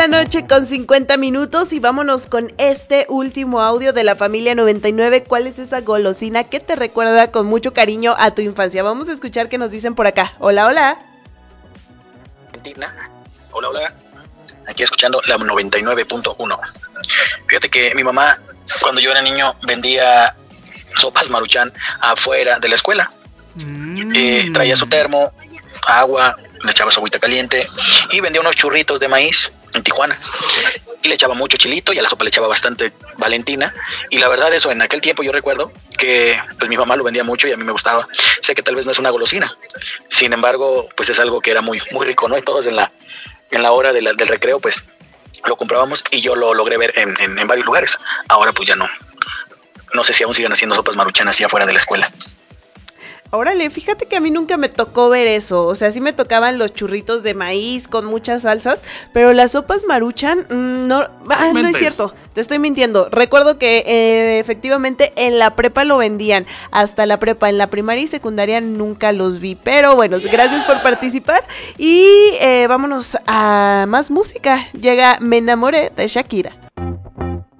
la noche con 50 minutos y vámonos con este último audio de la familia 99. ¿Cuál es esa golosina que te recuerda con mucho cariño a tu infancia? Vamos a escuchar qué nos dicen por acá. Hola, hola. Hola, hola. Aquí escuchando la 99.1. Fíjate que mi mamá, cuando yo era niño, vendía sopas Maruchan afuera de la escuela. Traía su termo, agua, le echaba su agüita caliente y vendía unos churritos de maíz en Tijuana. Y le echaba mucho chilito y a la sopa le echaba bastante Valentina. Y la verdad, eso en aquel tiempo yo recuerdo que pues mi mamá lo vendía mucho y a mí me gustaba. Sé que tal vez no es una golosina, sin embargo, pues es algo que era muy, muy rico, ¿no? Y todos en la hora del recreo, pues lo comprábamos y yo lo logré ver en varios lugares. Ahora pues ya no. No sé si aún siguen haciendo sopas Maruchan así afuera de la escuela. Órale, fíjate que a mí nunca me tocó ver eso, o sea, sí me tocaban los churritos de maíz con muchas salsas, pero las sopas Maruchan, no es cierto, te estoy mintiendo. Recuerdo que efectivamente en la prepa lo vendían, hasta la prepa, en la primaria y secundaria nunca los vi, pero bueno, gracias por participar y vámonos a más música. Llega Me Enamoré de Shakira.